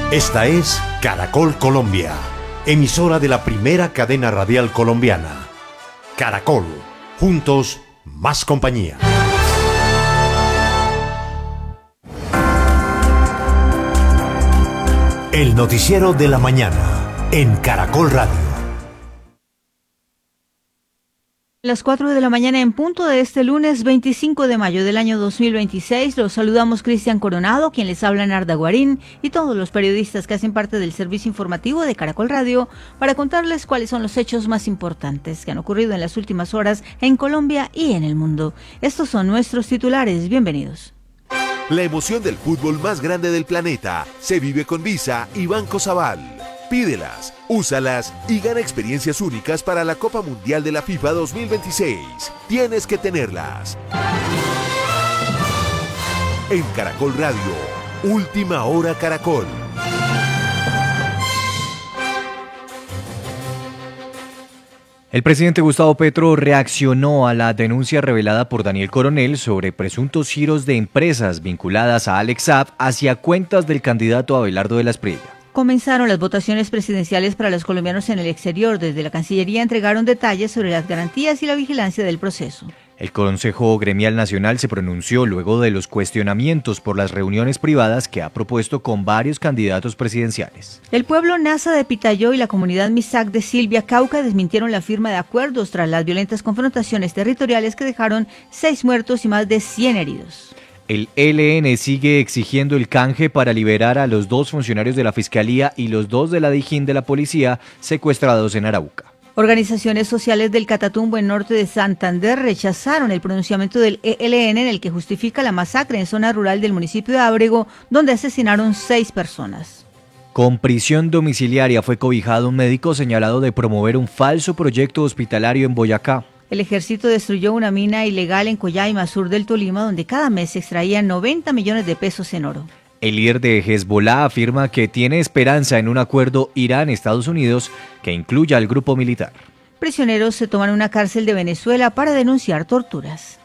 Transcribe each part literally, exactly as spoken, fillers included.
Esta es Caracol Colombia, emisora de la primera cadena radial colombiana. Caracol, juntos, más compañía. El noticiero de la mañana, en Caracol Radio. Las cuatro de la mañana en punto de este lunes veinticinco de mayo del año dos mil veintiséis, los saludamos Cristian Coronado, quien les habla Narda Guarín, y todos los periodistas que hacen parte del servicio informativo de Caracol Radio para contarles cuáles son los hechos más importantes que han ocurrido en las últimas horas en Colombia y en el mundo. Estos son nuestros titulares, bienvenidos. La emoción del fútbol más grande del planeta se vive con Visa y Banco Sabal. Pídelas, úsalas y gana experiencias únicas para la Copa Mundial de la FIFA dos mil veintiséis. Tienes que tenerlas. En Caracol Radio, Última Hora Caracol. El presidente Gustavo Petro reaccionó a la denuncia revelada por Daniel Coronel sobre presuntos giros de empresas vinculadas a Alex Saab hacia cuentas del candidato Abelardo de la Espriella. Comenzaron las votaciones presidenciales para los colombianos en el exterior. Desde la Cancillería entregaron detalles sobre las garantías y la vigilancia del proceso. El Consejo Gremial Nacional se pronunció luego de los cuestionamientos por las reuniones privadas que ha propuesto con varios candidatos presidenciales. El pueblo Nasa de Pitayó y la comunidad Misak de Silvia, Cauca, desmintieron la firma de acuerdos tras las violentas confrontaciones territoriales que dejaron seis muertos y más de cien heridos. El E L N sigue exigiendo el canje para liberar a los dos funcionarios de la Fiscalía y los dos de la Dijín de la Policía secuestrados en Arauca. Organizaciones sociales del Catatumbo en norte de Santander rechazaron el pronunciamiento del E L N en el que justifica la masacre en zona rural del municipio de Ábrego, donde asesinaron seis personas. Con prisión domiciliaria fue cobijado un médico señalado de promover un falso proyecto hospitalario en Boyacá. El ejército destruyó una mina ilegal en Coyaima, sur del Tolima, donde cada mes se extraían noventa millones de pesos en oro. El líder de Hezbollah afirma que tiene esperanza en un acuerdo Irán-Estados Unidos que incluya al grupo militar. Prisioneros se toman una cárcel de Venezuela para denunciar torturas.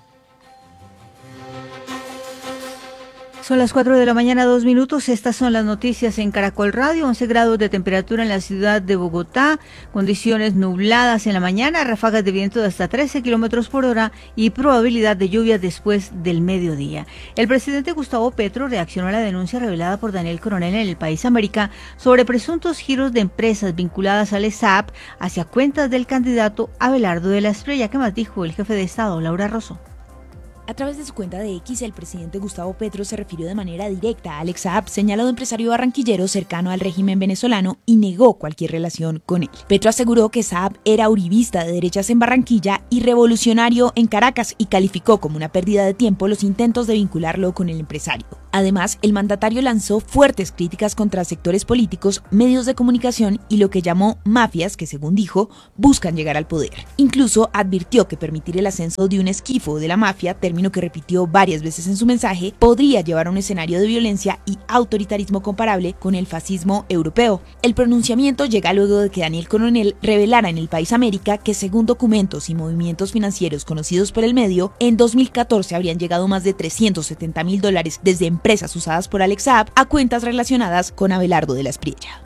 Son las cuatro de la mañana, dos minutos. Estas son las noticias en Caracol Radio. once grados de temperatura en la ciudad de Bogotá, condiciones nubladas en la mañana, ráfagas de viento de hasta trece kilómetros por hora y probabilidad de lluvia después del mediodía. El presidente Gustavo Petro reaccionó a la denuncia revelada por Daniel Coronel en El País América sobre presuntos giros de empresas vinculadas al S A P hacia cuentas del candidato Abelardo de la Espriella. ¿Qué más dijo el jefe de Estado, Laura Rosso? A través de su cuenta de X, el presidente Gustavo Petro se refirió de manera directa a Alex Saab, señalado empresario barranquillero cercano al régimen venezolano, y negó cualquier relación con él. Petro aseguró que Saab era uribista de derechas en Barranquilla y revolucionario en Caracas y calificó como una pérdida de tiempo los intentos de vincularlo con el empresario. Además, el mandatario lanzó fuertes críticas contra sectores políticos, medios de comunicación y lo que llamó mafias que, según dijo, buscan llegar al poder. Incluso advirtió que permitir el ascenso de un esquifo de la mafia, término que repitió varias veces en su mensaje, podría llevar a un escenario de violencia y autoritarismo comparable con el fascismo europeo. El pronunciamiento llega luego de que Daniel Coronel revelara en El País América que, según documentos y movimientos financieros conocidos por el medio, en dos mil catorce habrían llegado más de trescientos setenta mil dólares desde empresas usadas por Alex Saab a cuentas relacionadas con Abelardo de la Espriella.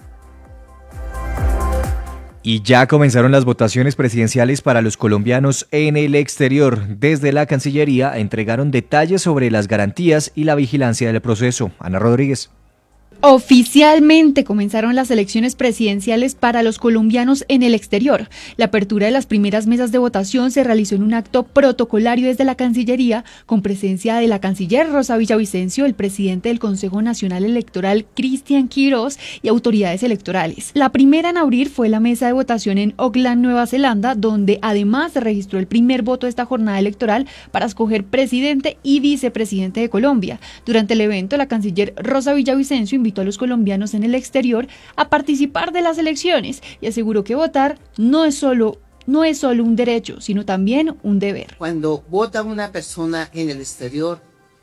Y ya comenzaron las votaciones presidenciales para los colombianos en el exterior. Desde la Cancillería entregaron detalles sobre las garantías y la vigilancia del proceso. Ana Rodríguez. Oficialmente comenzaron las elecciones presidenciales para los colombianos en el exterior. La apertura de las primeras mesas de votación se realizó en un acto protocolario desde la Cancillería, con presencia de la canciller Rosa Villavicencio, el presidente del Consejo Nacional Electoral Cristian Quirós y autoridades electorales. La primera en abrir fue la mesa de votación en Auckland, Nueva Zelanda, donde además se registró el primer voto de esta jornada electoral para escoger presidente y vicepresidente de Colombia. Durante el evento, la canciller Rosa Villavicencio invitó a los colombianos en el exterior a participar de las elecciones y aseguró que votar no es solo no es solo un derecho, sino también un deber. Cuando vota una persona en el exterior,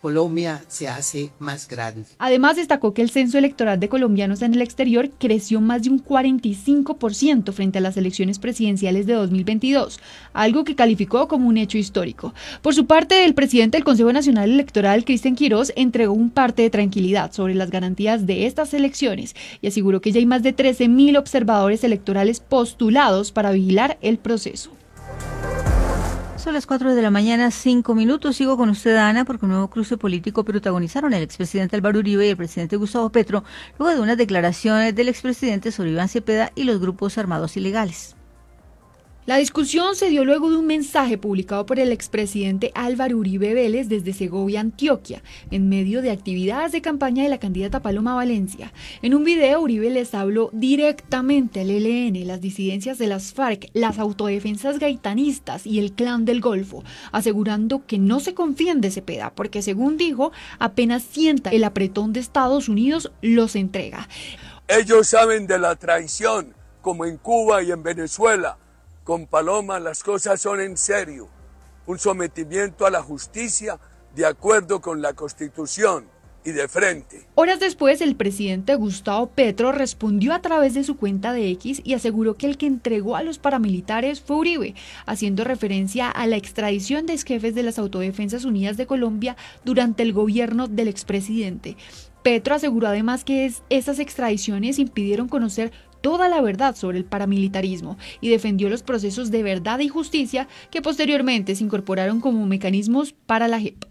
Colombia se hace más grande. Además, destacó que el censo electoral de colombianos en el exterior creció más de un cuarenta y cinco por ciento frente a las elecciones presidenciales de dos mil veintidós, algo que calificó como un hecho histórico. Por su parte, el presidente del Consejo Nacional Electoral, Cristian Quirós, entregó un parte de tranquilidad sobre las garantías de estas elecciones y aseguró que ya hay más de trece mil observadores electorales postulados para vigilar el proceso. Son las cuatro de la mañana, cinco minutos. Sigo con usted, Ana, porque un nuevo cruce político protagonizaron el expresidente Álvaro Uribe y el presidente Gustavo Petro, luego de unas declaraciones del expresidente sobre Iván Cepeda y los grupos armados ilegales. La discusión se dio luego de un mensaje publicado por el expresidente Álvaro Uribe Vélez desde Segovia, Antioquia, en medio de actividades de campaña de la candidata Paloma Valencia. En un video, Uribe les habló directamente al E L N, las disidencias de las FARC, las autodefensas gaitanistas y el Clan del Golfo, asegurando que no se confían de Cepeda, porque según dijo, apenas sienta el apretón de Estados Unidos, los entrega. Ellos saben de la traición, como en Cuba y en Venezuela. Con Paloma las cosas son en serio, un sometimiento a la justicia de acuerdo con la Constitución y de frente. Horas después, el presidente Gustavo Petro respondió a través de su cuenta de X y aseguró que el que entregó a los paramilitares fue Uribe, haciendo referencia a la extradición de jefes de las Autodefensas Unidas de Colombia durante el gobierno del expresidente. Petro aseguró además que es, esas extradiciones impidieron conocer toda la verdad sobre el paramilitarismo y defendió los procesos de verdad y justicia que posteriormente se incorporaron como mecanismos para la J E P.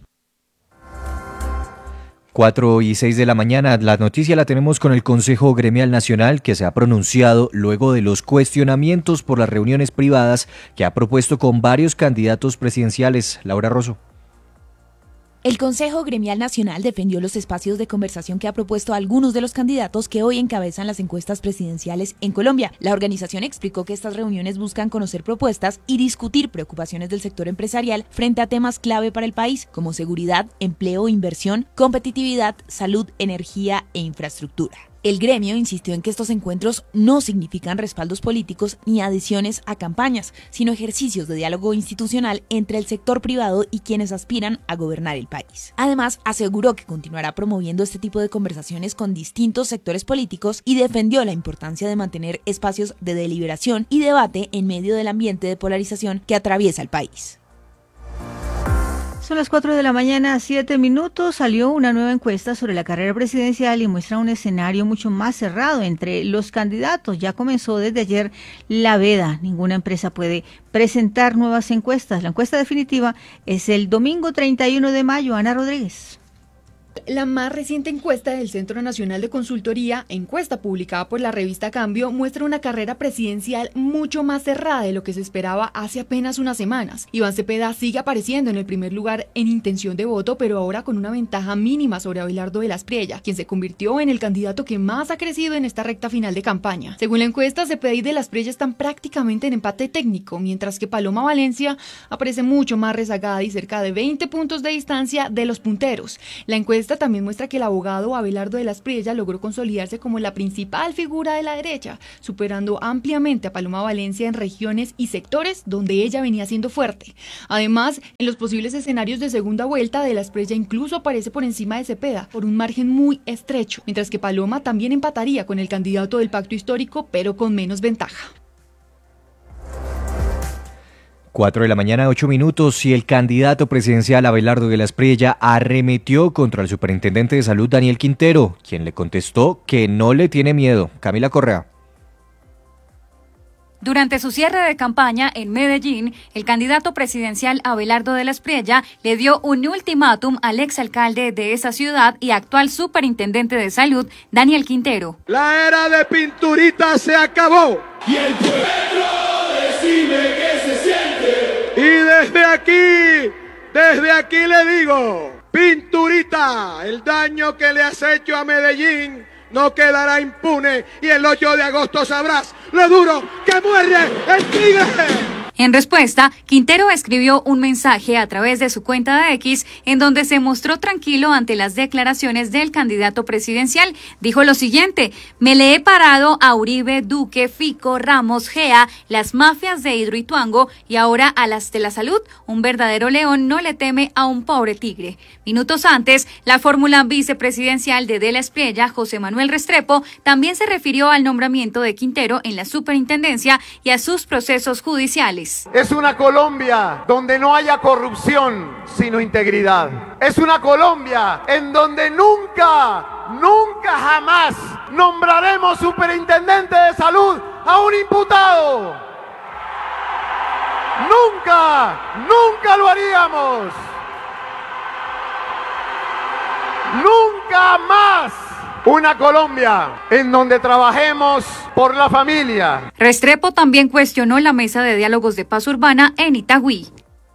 cuatro y seis de la mañana, la noticia la tenemos con el Consejo Gremial Nacional, que se ha pronunciado luego de los cuestionamientos por las reuniones privadas que ha propuesto con varios candidatos presidenciales. Laura Rosso. El Consejo Gremial Nacional defendió los espacios de conversación que ha propuesto a algunos de los candidatos que hoy encabezan las encuestas presidenciales en Colombia. La organización explicó que estas reuniones buscan conocer propuestas y discutir preocupaciones del sector empresarial frente a temas clave para el país, como seguridad, empleo, inversión, competitividad, salud, energía e infraestructura. El gremio insistió en que estos encuentros no significan respaldos políticos ni adiciones a campañas, sino ejercicios de diálogo institucional entre el sector privado y quienes aspiran a gobernar el país. Además, aseguró que continuará promoviendo este tipo de conversaciones con distintos sectores políticos y defendió la importancia de mantener espacios de deliberación y debate en medio del ambiente de polarización que atraviesa el país. Son las cuatro de la mañana, siete minutos. Salió una nueva encuesta sobre la carrera presidencial y muestra un escenario mucho más cerrado entre los candidatos. Ya comenzó desde ayer la veda. Ninguna empresa puede presentar nuevas encuestas. La encuesta definitiva es el domingo treinta y uno de mayo. Ana Rodríguez. La más reciente encuesta del Centro Nacional de Consultoría, encuesta publicada por la revista Cambio, muestra una carrera presidencial mucho más cerrada de lo que se esperaba hace apenas unas semanas. Iván Cepeda sigue apareciendo en el primer lugar en intención de voto, pero ahora con una ventaja mínima sobre Abelardo de las Priella, quien se convirtió en el candidato que más ha crecido en esta recta final de campaña. Según la encuesta, Cepeda y de las Priella están prácticamente en empate técnico, mientras que Paloma Valencia aparece mucho más rezagada y cerca de veinte puntos de distancia de los punteros. La encuesta Esta también muestra que el abogado Abelardo de las Priella logró consolidarse como la principal figura de la derecha, superando ampliamente a Paloma Valencia en regiones y sectores donde ella venía siendo fuerte. Además, en los posibles escenarios de segunda vuelta, de las Priella incluso aparece por encima de Cepeda, por un margen muy estrecho, mientras que Paloma también empataría con el candidato del pacto histórico, pero con menos ventaja. cuatro de la mañana, ocho minutos, y el candidato presidencial Abelardo de las Priella arremetió contra el superintendente de salud Daniel Quintero, quien le contestó que no le tiene miedo. Camila Correa. Durante su cierre de campaña en Medellín, el candidato presidencial Abelardo de las Priella le dio un ultimátum al exalcalde de esa ciudad y actual superintendente de salud, Daniel Quintero. La era de Pinturita se acabó. Y el pueblo decime qué se siente. Y desde aquí, desde aquí le digo, Pinturita, el daño que le has hecho a Medellín no quedará impune y el ocho de agosto sabrás lo duro que muerde el tigre. En respuesta, Quintero escribió un mensaje a través de su cuenta de X en donde se mostró tranquilo ante las declaraciones del candidato presidencial. Dijo lo siguiente: me le he parado a Uribe, Duque, Fico, Ramos, Gea, las mafias de Hidroituango y ahora a las de la salud. Un verdadero león no le teme a un pobre tigre. Minutos antes, la fórmula vicepresidencial de De la Espriella, José Manuel Restrepo, también se refirió al nombramiento de Quintero en la superintendencia y a sus procesos judiciales. Es una Colombia donde no haya corrupción, sino integridad. Es una Colombia en donde nunca, nunca jamás nombraremos superintendente de salud a un imputado. Nunca, nunca lo haríamos. Nunca más. Una Colombia en donde trabajemos por la familia. Restrepo también cuestionó la mesa de diálogos de paz urbana en Itagüí.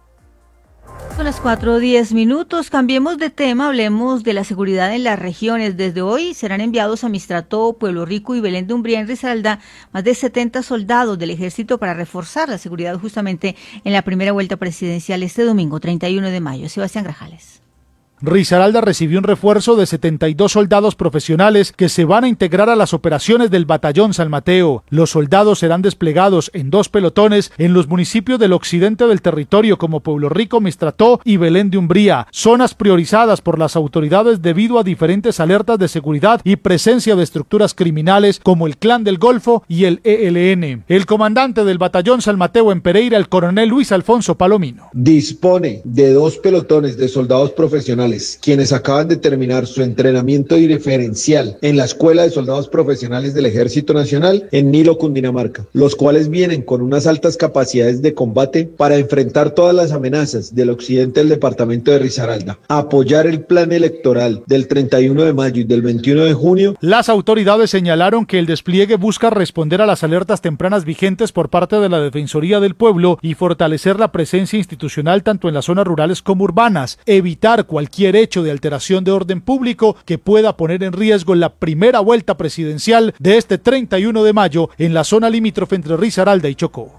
Son las cuatro diez minutos, cambiemos de tema, hablemos de la seguridad en las regiones. Desde hoy serán enviados a Mistrató, Pueblo Rico y Belén de Umbría en Risaralda más de setenta soldados del ejército para reforzar la seguridad justamente en la primera vuelta presidencial este domingo treinta y uno de mayo. Sebastián Grajales. Risaralda recibió un refuerzo de setenta y dos soldados profesionales que se van a integrar a las operaciones del Batallón San Mateo. Los soldados serán desplegados en dos pelotones en los municipios del occidente del territorio como Pueblo Rico, Mistrató y Belén de Umbría, zonas priorizadas por las autoridades debido a diferentes alertas de seguridad y presencia de estructuras criminales como el Clan del Golfo y el E L N. El comandante del Batallón San Mateo en Pereira, el coronel Luis Alfonso Palomino. Dispone de dos pelotones de soldados profesionales quienes acaban de terminar su entrenamiento diferencial en la Escuela de Soldados Profesionales del Ejército Nacional en Nilo, Cundinamarca, los cuales vienen con unas altas capacidades de combate para enfrentar todas las amenazas del occidente del departamento de Risaralda, apoyar el plan electoral del treinta y uno de mayo y del veintiuno de junio. Las autoridades señalaron que el despliegue busca responder a las alertas tempranas vigentes por parte de la Defensoría del Pueblo y fortalecer la presencia institucional tanto en las zonas rurales como urbanas, evitar cualquier hecho de alteración de orden público que pueda poner en riesgo la primera vuelta presidencial de este treinta y uno de mayo en la zona limítrofe entre Risaralda y Chocó.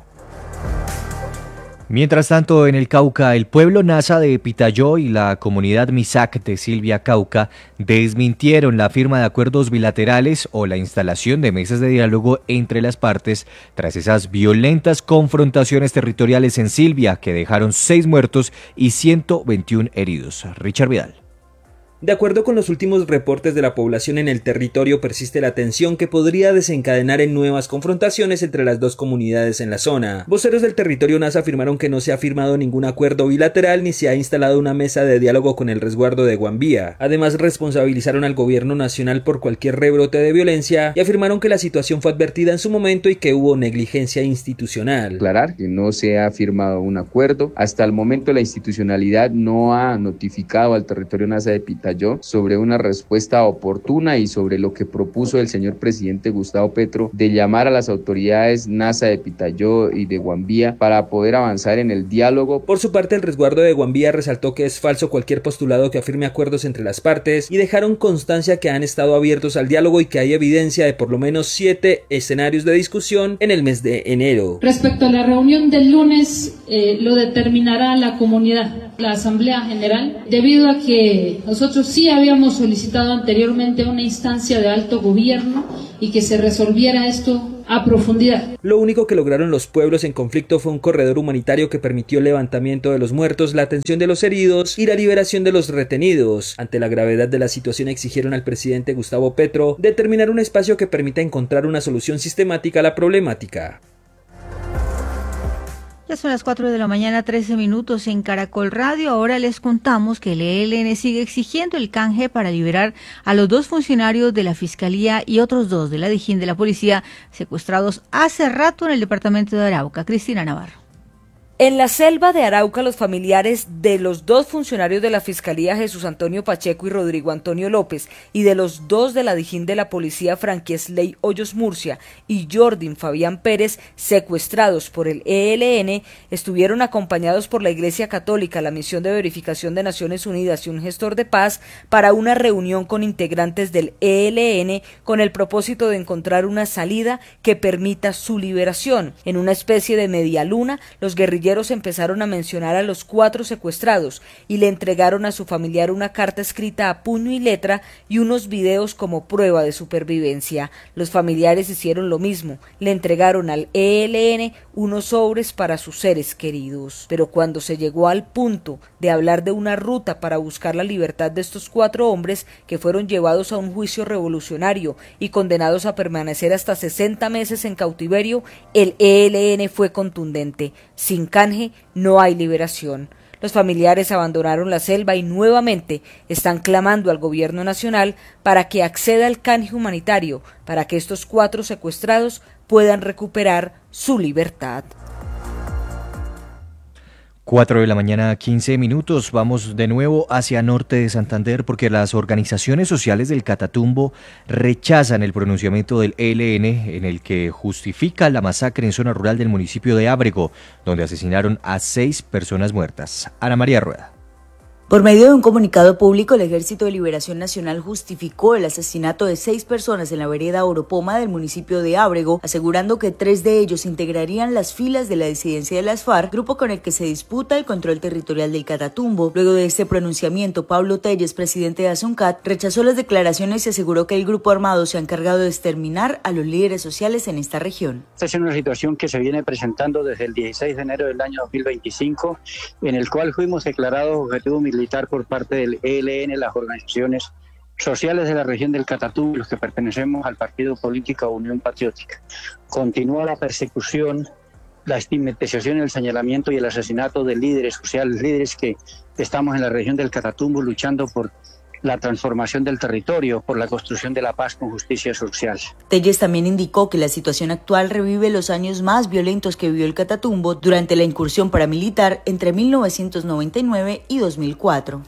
Mientras tanto, en el Cauca, el pueblo Nasa de Pitayó y la comunidad Misac de Silvia, Cauca, desmintieron la firma de acuerdos bilaterales o la instalación de mesas de diálogo entre las partes tras esas violentas confrontaciones territoriales en Silvia que dejaron seis muertos y ciento veintiuno heridos. Richard Vidal. De acuerdo con los últimos reportes de la población en el territorio, persiste la tensión que podría desencadenar en nuevas confrontaciones entre las dos comunidades en la zona. Voceros del territorio Nasa afirmaron que no se ha firmado ningún acuerdo bilateral ni se ha instalado una mesa de diálogo con el resguardo de Guambía. Además, responsabilizaron al gobierno nacional por cualquier rebrote de violencia y afirmaron que la situación fue advertida en su momento y que hubo negligencia institucional. Aclarar que no se ha firmado un acuerdo. Hasta el momento la institucionalidad no ha notificado al territorio Nasa de Pitayó sobre una respuesta oportuna y sobre lo que propuso el señor presidente Gustavo Petro de llamar a las autoridades Nasa de Pitayó y de Guambía para poder avanzar en el diálogo. Por su parte, el resguardo de Guambía resaltó que es falso cualquier postulado que afirme acuerdos entre las partes y dejaron constancia que han estado abiertos al diálogo y que hay evidencia de por lo menos siete escenarios de discusión en el mes de enero. Respecto a la reunión del lunes, eh, lo determinará la comunidad, la Asamblea General, debido a que nosotros sí habíamos solicitado anteriormente una instancia de alto gobierno y que se resolviera esto a profundidad. Lo único que lograron los pueblos en conflicto fue un corredor humanitario que permitió el levantamiento de los muertos, la atención de los heridos y la liberación de los retenidos. Ante la gravedad de la situación, exigieron al presidente Gustavo Petro determinar un espacio que permita encontrar una solución sistemática a la problemática. Ya son las cuatro de la mañana, trece minutos en Caracol Radio. Ahora les contamos que el E L N sigue exigiendo el canje para liberar a los dos funcionarios de la Fiscalía y otros dos de la Dijín de la Policía secuestrados hace rato en el departamento de Arauca. Cristina Navarro. En la selva de Arauca, los familiares de los dos funcionarios de la Fiscalía, Jesús Antonio Pacheco y Rodrigo Antonio López, y de los dos de la Dijín de la Policía, Franquiesley Hoyos Murcia y Jordin Fabián Pérez, secuestrados por el E L N, estuvieron acompañados por la Iglesia Católica, la Misión de Verificación de Naciones Unidas y un gestor de paz para una reunión con integrantes del E L N con el propósito de encontrar una salida que permita su liberación. En una especie de media luna, los guerrilleros empezaron a mencionar a los cuatro secuestrados y le entregaron a su familiar una carta escrita a puño y letra y unos videos como prueba de supervivencia. Los familiares hicieron lo mismo, le entregaron al E L N unos sobres para sus seres queridos. Pero cuando se llegó al punto de hablar de una ruta para buscar la libertad de estos cuatro hombres que fueron llevados a un juicio revolucionario y condenados a permanecer hasta sesenta meses en cautiverio, el E L N fue contundente: sin canje no hay liberación. Los familiares abandonaron la selva y nuevamente están clamando al gobierno nacional para que acceda al canje humanitario para que estos cuatro secuestrados puedan recuperar su libertad. Cuatro de la mañana, quince minutos. Vamos de nuevo hacia norte de Santander porque las organizaciones sociales del Catatumbo rechazan el pronunciamiento del E L N en el que justifica la masacre en zona rural del municipio de Ábrego, donde asesinaron a seis personas muertas. Ana María Rueda. Por medio de un comunicado público, el Ejército de Liberación Nacional justificó el asesinato de seis personas en la vereda Oropoma del municipio de Ábrego, asegurando que tres de ellos integrarían las filas de la disidencia de las FARC, grupo con el que se disputa el control territorial del Catatumbo. Luego de este pronunciamiento, Pablo Telles, presidente de ASUNCAT, rechazó las declaraciones y aseguró que el grupo armado se ha encargado de exterminar a los líderes sociales en esta región. Esta es una situación que se viene presentando desde el dieciséis de enero del año dos mil veinticinco, en el cual fuimos declarados objetivo militar por parte del E L N, las organizaciones sociales de la región del Catatumbo, los que pertenecemos al partido político Unión Patriótica. Continúa la persecución, la estigmatización, el señalamiento y el asesinato de líderes sociales, líderes que estamos en la región del Catatumbo luchando por la transformación del territorio, por la construcción de la paz con justicia social. Telles también indicó que la situación actual revive los años más violentos que vivió el Catatumbo durante la incursión paramilitar entre mil novecientos noventa y nueve y dos mil cuatro.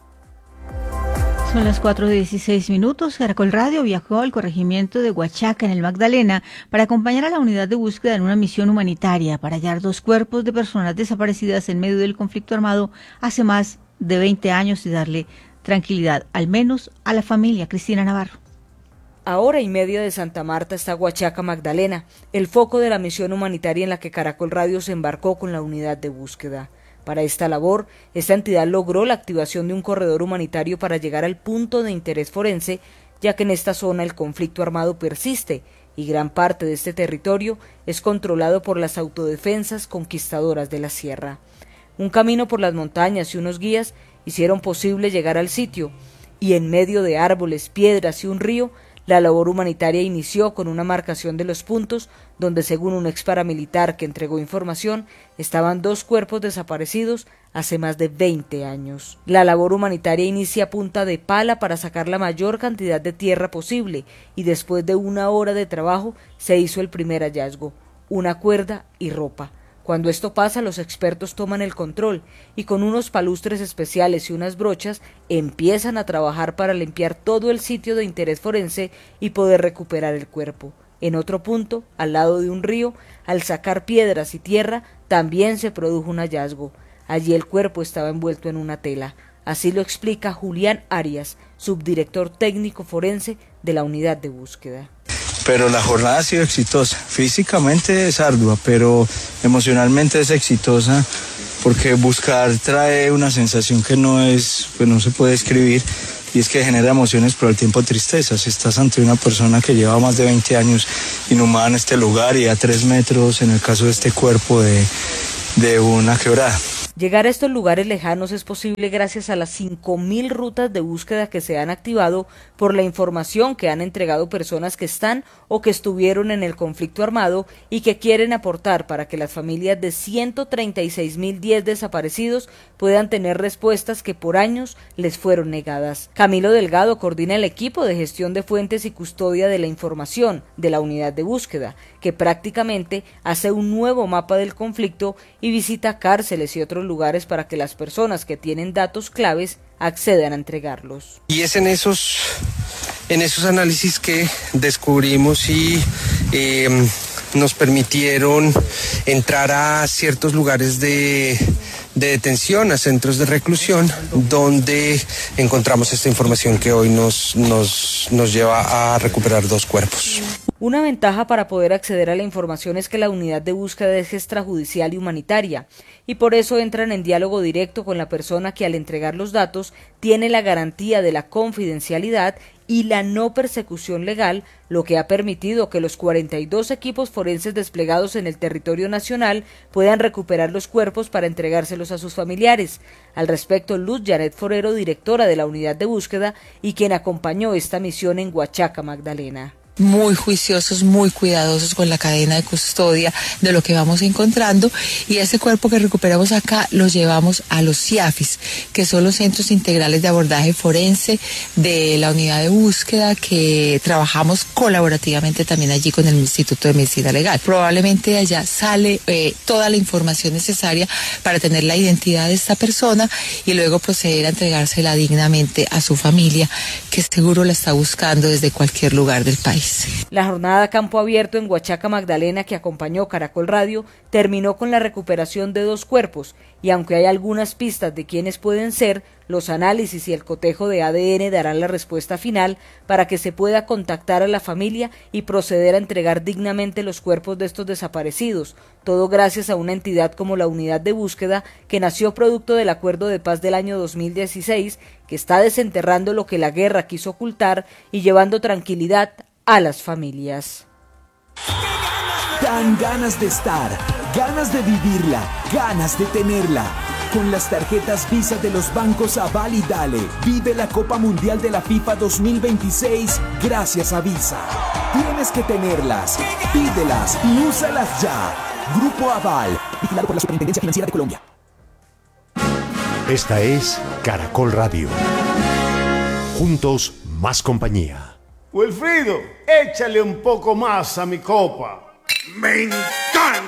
Son las cuatro de dieciséis minutos. Caracol Radio viajó al corregimiento de Huachaca, en el Magdalena, para acompañar a la unidad de búsqueda en una misión humanitaria para hallar dos cuerpos de personas desaparecidas en medio del conflicto armado hace más de veinte años y darle tranquilidad, al menos a la familia. Cristina Navarro. A hora y media de Santa Marta está Huachaca Magdalena, el foco de la misión humanitaria en la que Caracol Radio se embarcó con la unidad de búsqueda. Para esta labor, esta entidad logró la activación de un corredor humanitario para llegar al punto de interés forense, ya que en esta zona el conflicto armado persiste y gran parte de este territorio es controlado por las autodefensas conquistadoras de la sierra. Un camino por las montañas y unos guías hicieron posible llegar al sitio, y en medio de árboles, piedras y un río, la labor humanitaria inició con una marcación de los puntos donde, según un ex paramilitar que entregó información, estaban dos cuerpos desaparecidos hace más de veinte años. La labor humanitaria inicia a punta de pala para sacar la mayor cantidad de tierra posible, y después de una hora de trabajo se hizo el primer hallazgo: una cuerda y ropa. Cuando esto pasa, los expertos toman el control y con unos palustres especiales y unas brochas empiezan a trabajar para limpiar todo el sitio de interés forense y poder recuperar el cuerpo. En otro punto, al lado de un río, al sacar piedras y tierra, también se produjo un hallazgo. Allí el cuerpo estaba envuelto en una tela. Así lo explica Julián Arias, subdirector técnico forense de la unidad de búsqueda. Pero la jornada ha sido exitosa. Físicamente es ardua, pero emocionalmente es exitosa, porque buscar trae una sensación que no es, pues no se puede describir, y es que genera emociones, pero al tiempo tristezas. Estás ante una persona que lleva más de veinte años inhumada en este lugar y a tres metros, en el caso de este cuerpo, de, de una quebrada. país. Llegar a estos lugares lejanos es posible gracias a las cinco mil rutas de búsqueda que se han activado por la información que han entregado personas que están o que estuvieron en el conflicto armado y que quieren aportar para que las familias de ciento treinta y seis mil diez desaparecidos puedan tener respuestas que por años les fueron negadas. Camilo Delgado coordina el equipo de gestión de fuentes y custodia de la información de la unidad de búsqueda, que prácticamente hace un nuevo mapa del conflicto y visita cárceles y otros lugares para que las personas que tienen datos claves accedan a entregarlos. Y es en esos, en esos análisis que descubrimos y eh, nos permitieron entrar a ciertos lugares de, de detención, a centros de reclusión, donde encontramos esta información que hoy nos, nos, nos lleva a recuperar dos cuerpos. Una ventaja para poder acceder a la información es que la unidad de búsqueda es extrajudicial y humanitaria, y por eso entran en diálogo directo con la persona que al entregar los datos tiene la garantía de la confidencialidad y la no persecución legal, lo que ha permitido que los cuarenta y dos equipos forenses desplegados en el territorio nacional puedan recuperar los cuerpos para entregárselos a sus familiares. Al respecto, Luz Janet Forero, directora de la unidad de búsqueda y quien acompañó esta misión en Huachaca, Magdalena. Muy juiciosos, muy cuidadosos con la cadena de custodia de lo que vamos encontrando, y ese cuerpo que recuperamos acá lo llevamos a los C I A F I S, que son los Centros Integrales de Abordaje Forense de la unidad de búsqueda, que trabajamos colaborativamente también allí con el Instituto de Medicina Legal. Probablemente de allá sale eh, toda la información necesaria para tener la identidad de esta persona y luego proceder a entregársela dignamente a su familia, que seguro la está buscando desde cualquier lugar del país. La jornada Campo Abierto en Huachaca, Magdalena, que acompañó Caracol Radio, terminó con la recuperación de dos cuerpos, y aunque hay algunas pistas de quiénes pueden ser, los análisis y el cotejo de A D N darán la respuesta final para que se pueda contactar a la familia y proceder a entregar dignamente los cuerpos de estos desaparecidos, todo gracias a una entidad como la Unidad de Búsqueda, que nació producto del Acuerdo de Paz del año dos mil dieciséis, que está desenterrando lo que la guerra quiso ocultar y llevando tranquilidad a las familias. Dan ganas de estar, ganas de vivirla, ganas de tenerla. Con las tarjetas Visa de los bancos Aval y Dale, vive la Copa Mundial de la FIFA dos mil veintiséis gracias a Visa. Tienes que tenerlas, pídelas y úsalas ya. Grupo Aval, vigilado por la Superintendencia Financiera de Colombia. Esta es Caracol Radio. Juntos, más compañía. Wilfrido, échale un poco más a mi copa. ¡Me encanta!